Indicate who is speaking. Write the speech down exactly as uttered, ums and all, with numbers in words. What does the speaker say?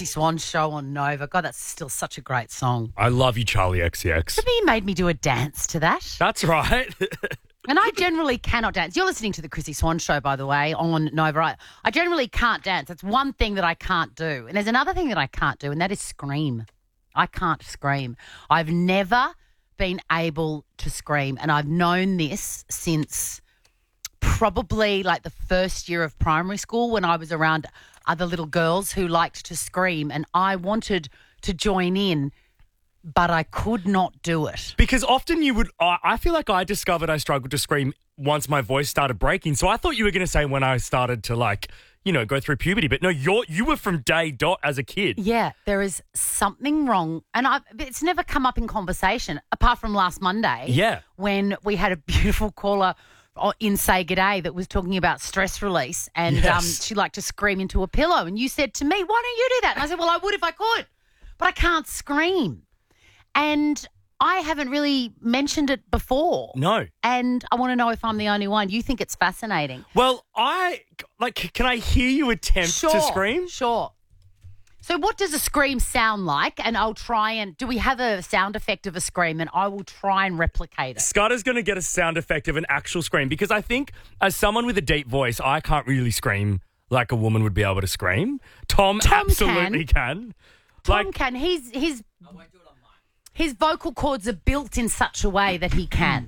Speaker 1: Chrissy Swan Show on Nova. God, that's still such a great song.
Speaker 2: I love you, Charlie X C X.
Speaker 1: Maybe you made me do a dance to that.
Speaker 2: That's right.
Speaker 1: And I generally cannot dance. You're listening to the Chrissy Swan Show, by the way, on Nova. I, I generally can't dance. That's one thing that I can't do. And there's another thing that I can't do, and that is scream. I can't scream. I've never been able to scream, and I've known this since probably like the first year of primary school when I was around other little girls who liked to scream, and I wanted to join in, but I could not do it.
Speaker 2: Because often you would, I I feel like I discovered I struggled to scream once my voice started breaking. So I thought you were going to say when I started to like, you know, go through puberty. But no, you're, you were from day dot as a kid.
Speaker 1: Yeah, there is something wrong. And I, it's never come up in conversation apart from last Monday.
Speaker 2: Yeah.
Speaker 1: When we had a beautiful caller in Say G'day that was talking about stress release, and
Speaker 2: Yes.
Speaker 1: um, she liked to scream into a pillow. And you said to me, why don't you do that? And I said, well, I would if I could, but I can't scream. And I haven't really mentioned it before.
Speaker 2: No.
Speaker 1: And I want to know if I'm the only one. You think it's fascinating.
Speaker 2: Well, I, like, can I hear you attempt
Speaker 1: Sure.
Speaker 2: to scream?
Speaker 1: Sure. So what does a scream sound like? And I'll try and, do we have a sound effect of a scream? And I will try and replicate it.
Speaker 2: Scudder's going to get a sound effect of an actual scream because I think as someone with a deep voice, I can't really scream like a woman would be able to scream. Tom,
Speaker 1: Tom
Speaker 2: absolutely can.
Speaker 1: Tom
Speaker 2: Like,
Speaker 1: can. He's, his, his vocal cords are built in such a way that he can.